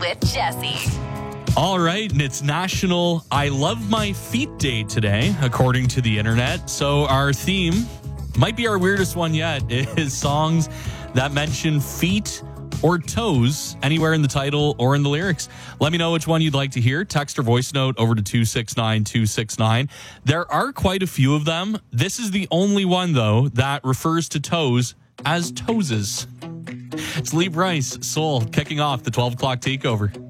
with Jesse. All right, and it's National I Love My Feet Day today, according to the internet. So our theme, might be our weirdest one yet, is songs that mention feet or toes anywhere in the title or in the lyrics. Let me know which one you'd like to hear. Text or voice note over to 269-269. There are quite a few of them. This is the only one, though, that refers to toes as toeses. It's Lee Bryce, Soul, kicking off the 12 o'clock takeover.